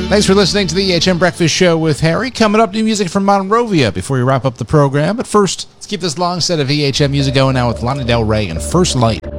Thanks for listening to the EHM Breakfast Show with Harry. Coming up, new music from Monrovia before we wrap up the program. But first, let's keep this long set of EHM music going now with Lana Del Rey and First Light.